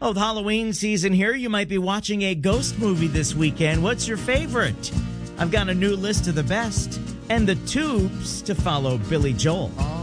Oh, the Halloween season here. You might be watching a ghost movie this weekend. What's your favorite? I've got a new list of the best and the tubes to follow Billy Joel.